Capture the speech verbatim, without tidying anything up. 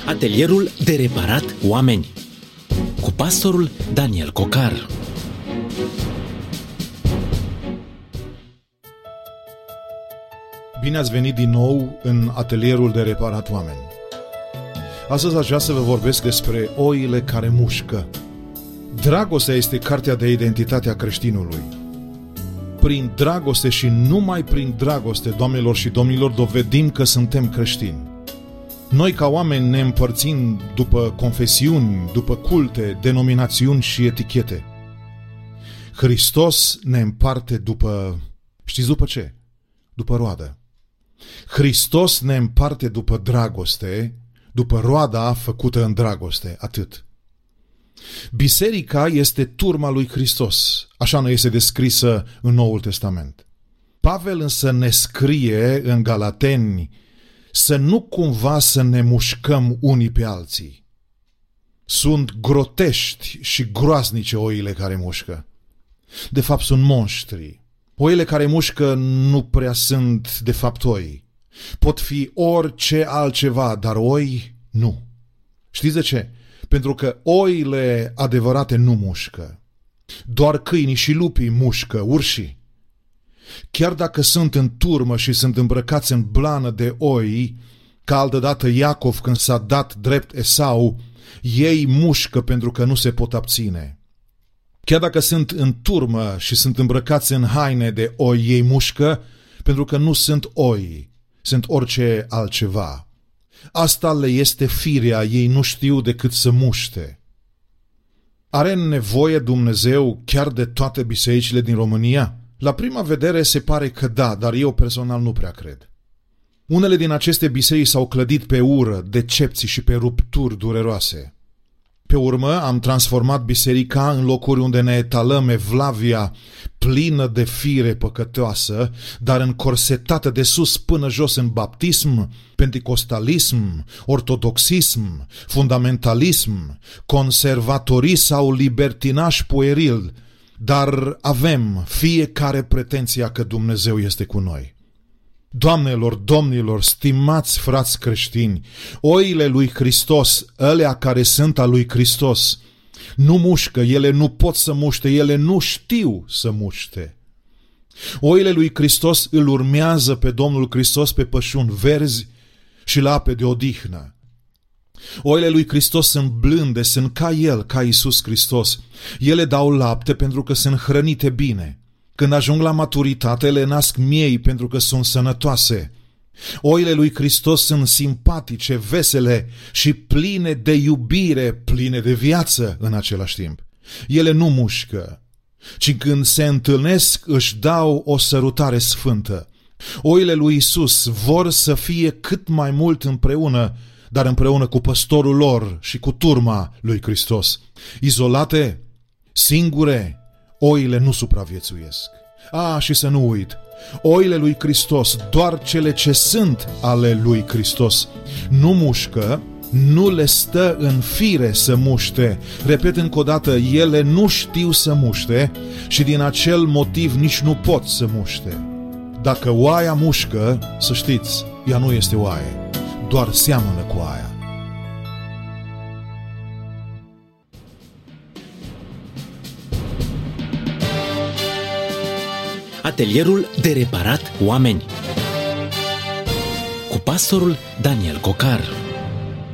Atelierul de reparat oameni cu pastorul Daniel Cocar. Bine ați venit din nou în Atelierul de reparat oameni. Astăzi aș vrea să vă vorbesc despre oile care mușcă. Dragostea este cartea de identitate a creștinului. Prin dragoste și numai prin dragoste, doamnelor și domnilor, dovedim că suntem creștini. Noi ca oameni ne împărțim după confesiuni, după culte, denominațiuni și etichete. Hristos ne împarte după... Știți după ce? După roadă. Hristos ne împarte după dragoste, după roada făcută în dragoste, atât. Biserica este turma lui Hristos, așa ne este descrisă în Noul Testament. Pavel însă ne scrie în Galateni să nu cumva să ne mușcăm unii pe alții. Sunt grotești și groaznice oile care mușcă. De fapt sunt monștri. Oile care mușcă nu prea sunt de fapt oi. Pot fi orice altceva, dar oi nu. Știți de ce? Pentru că oile adevărate nu mușcă. Doar câinii și lupii mușcă, urșii. Chiar dacă sunt în turmă și sunt îmbrăcați în blană de oi, ca altădată Iacov când s-a dat drept Esau, ei mușcă pentru că nu se pot abține. Chiar dacă sunt în turmă și sunt îmbrăcați în haine de oi, ei mușcă pentru că nu sunt oi, sunt orice altceva. Asta le este firea, ei nu știu decât să muște. Are nevoie Dumnezeu chiar de toate bisericile din România? La prima vedere se pare că da, dar eu personal nu prea cred. Unele din aceste biserici s-au clădit pe ură, decepții și pe rupturi dureroase. Pe urmă am transformat biserica în locuri unde ne etalăm evlavia plină de fire păcătoasă, dar încorsetată de sus până jos în baptism, penticostalism, ortodoxism, fundamentalism, conservatorism sau libertinaj pueril, dar avem fiecare pretenția că Dumnezeu este cu noi. Doamnelor, domnilor, stimați frați creștini, oile lui Hristos, alea care sunt a lui Hristos, nu mușcă, ele nu pot să muște, ele nu știu să muște. Oile lui Hristos îl urmează pe Domnul Hristos pe pășuni verzi și la ape de odihnă. Oile lui Hristos sunt blânde, sunt ca El, ca Iisus Hristos. Ele dau lapte pentru că sunt hrănite bine. Când ajung la maturitate, le nasc miei pentru că sunt sănătoase. Oile lui Hristos sunt simpatice, vesele și pline de iubire, pline de viață în același timp. Ele nu mușcă, ci când se întâlnesc își dau o sărutare sfântă. Oile lui Iisus vor să fie cât mai mult împreună, dar împreună cu păstorul lor și cu turma lui Hristos. Izolate, singure, oile nu supraviețuiesc. A, și să nu uit, oile lui Hristos, doar cele ce sunt ale lui Hristos, nu mușcă, nu le stă în fire să muște. Repet încă o dată, ele nu știu să muște și din acel motiv nici nu pot să muște. Dacă oaia mușcă, să știți, ea nu este oaie, doar seamănă cu aia. Atelierul de reparat oameni cu pastorul Daniel Cocar.